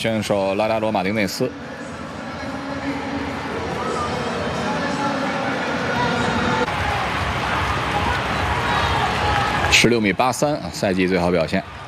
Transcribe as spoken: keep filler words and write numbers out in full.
选手拉达罗马丁内斯。 十六米八三啊，赛季最好表现。